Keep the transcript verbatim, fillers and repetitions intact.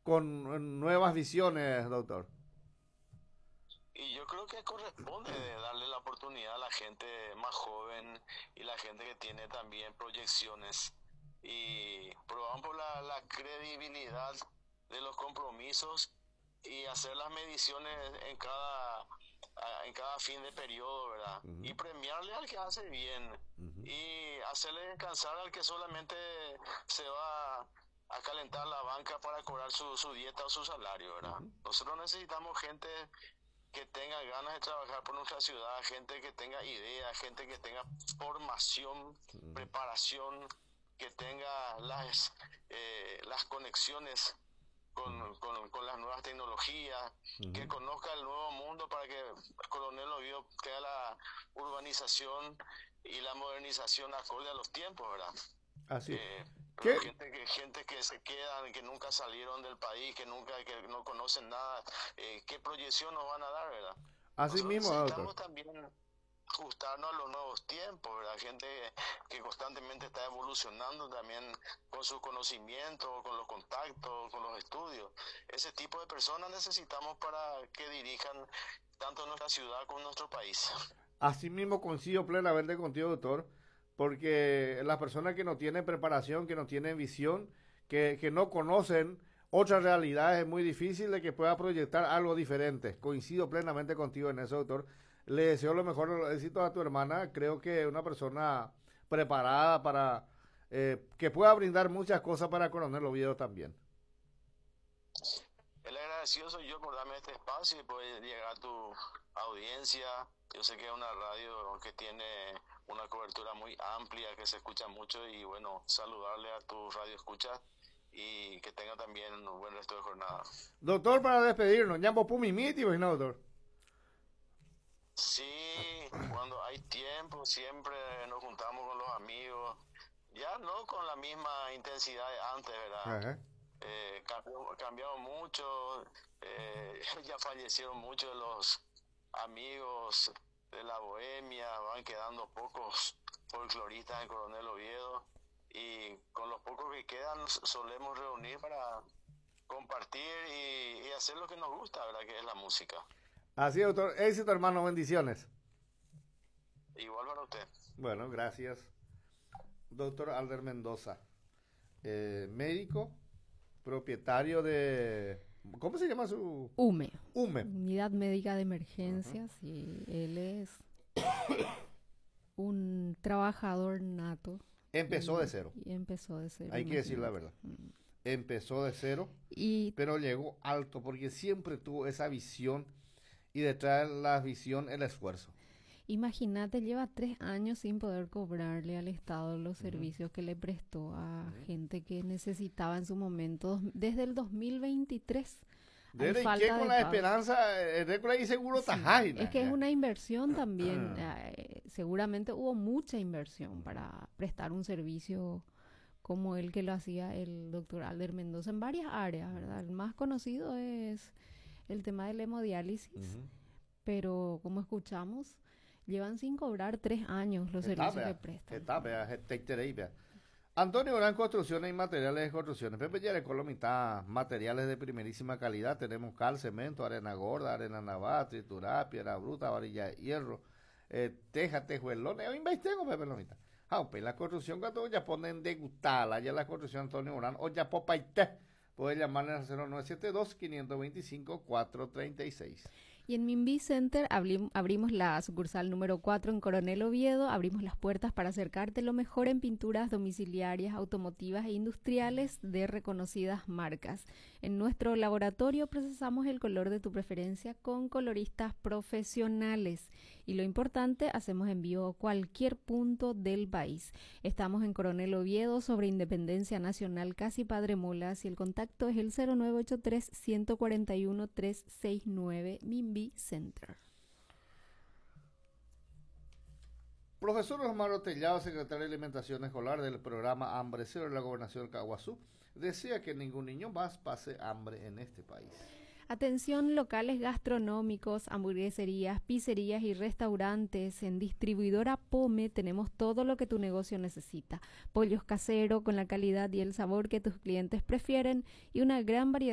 con nuevas visiones, doctor. Y yo creo que corresponde darle la oportunidad a la gente más joven y la gente que tiene también proyecciones. Y probamos por la, la credibilidad de los compromisos y hacer las mediciones en cada, a- en cada fin de periodo, ¿verdad? Ujú, Y premiarle al que hace bien ujú, y hacerle descansar al que solamente se va a calentar la banca para cobrar su, su dieta o su salario, ¿verdad? ujú, Nosotros necesitamos gente que tenga ganas de trabajar por nuestra ciudad, gente que tenga ideas, gente que tenga formación, ujú, preparación, que tenga las, eh, las conexiones ujú, con, con, con las nuevas tecnologías, que ujú. conozca el nuevo mundo para que Coronel Oviedo tenga la urbanización y la modernización acorde a los tiempos, ¿verdad? Así. Eh, pero ¿Qué? gente que gente que se quedan, que nunca salieron del país, que nunca, que no conocen nada, eh, ¿qué proyección nos van a dar, verdad? Así Nosotros mismo, doctor. necesitamos también ajustarnos a los nuevos tiempos, ¿verdad? Gente que constantemente está evolucionando también con sus conocimientos, con los contactos, con los estudios. Ese tipo de personas necesitamos para que dirijan tanto nuestra ciudad como nuestro país. Así mismo coincido plenamente contigo, doctor, porque las personas que no tienen preparación, que no tienen visión, que, que no conocen otras realidades, es muy difícil de que pueda proyectar algo diferente. Coincido plenamente contigo en eso, doctor. Le deseo lo mejor los éxitos a tu hermana. Creo que una persona preparada para eh, que pueda brindar muchas cosas para Coronel Oviedo también. El agradecido soy yo por darme este espacio y poder llegar a tu audiencia. Yo sé que es una radio que tiene una cobertura muy amplia, que se escucha mucho y bueno, saludarle a tu radio escucha y que tenga también un buen resto de jornada. Doctor, para despedirnos, Ñambo Pumimiti, ¿no, doctor? Sí, cuando hay tiempo siempre nos juntamos con los amigos, ya no con la misma intensidad de antes, ¿verdad? Ajá. Eh, cambió, cambiado mucho, eh, ya fallecieron muchos de los amigos de la bohemia, van quedando pocos folcloristas en Coronel Oviedo y con los pocos que quedan nos solemos reunir para compartir y, y hacer lo que nos gusta, ¿verdad? Que es la música. Así, doctor. Éxito, hermano. Bendiciones. Igual para usted. Bueno, gracias. Doctor Alder Mendoza, eh, médico, propietario de... ¿Cómo se llama su...? UME, U M E. Unidad Médica de Ujú. Emergencias, y él es un trabajador nato Empezó de y, cero. y empezó de cero, Hay que decir la imagínate. verdad. Mm. Empezó de cero, Y pero llegó alto porque siempre tuvo esa visión y detrás de la visión el esfuerzo. imagínate, lleva tres años sin poder cobrarle al Estado los Ujú, servicios que le prestó a ujú. gente que necesitaba en su momento, desde el dos mil veintitrés. Hay Desde que falta con de la pagos. esperanza, eh, de con la seguro Sí, es tajaina, que es ya. una inversión también. eh, seguramente hubo mucha inversión Ujú, para prestar un servicio como el que lo hacía el doctor Alder Mendoza en varias áreas, ¿verdad? El más conocido es el tema del hemodiálisis, ujú. pero como escuchamos, llevan sin cobrar tres años los Está, servicios que vea. prestan. Está, vea. Está, vea. Antonio Gran Construcciones y Materiales de Construcciones. Pepe Yarecolo, mitad materiales de primerísima calidad. Tenemos cal, cemento, arena gorda, arena naval, triturada, piedra bruta, varilla de hierro, eh, teja, tejuelones. Hoy investigo, Pepe Lomita. Ah, pues la construcción cuando ya ponen de gustala, ya la construcción Antonio Gran, o ya popaite. Puede llamarle al cero nueve siete dos, cinco dos cinco, cuatro tres seis. Y en Minbi Center abrim- abrimos la sucursal número cuatro en Coronel Oviedo. Abrimos las puertas para acercarte lo mejor en pinturas domiciliarias, automotivas e industriales de reconocidas marcas. En nuestro laboratorio procesamos el color de tu preferencia con coloristas profesionales. Y lo importante, hacemos envío a cualquier punto del país. Estamos en Coronel Oviedo, sobre Independencia Nacional, casi Padre Molas. Y el contacto es el cero nueve ocho tres, uno cuatro uno, tres seis nueve, Minbi Center. Profesor Osmar Tellado, secretario de Alimentación Escolar del programa Hambre Cero de la Gobernación del Caguazú, decía que ningún niño más pase hambre en este país. Atención, locales gastronómicos, hamburgueserías, pizzerías y restaurantes. En Distribuidora Pome tenemos todo lo que tu negocio necesita. Pollos caseros con la calidad y el sabor que tus clientes prefieren y una gran variedad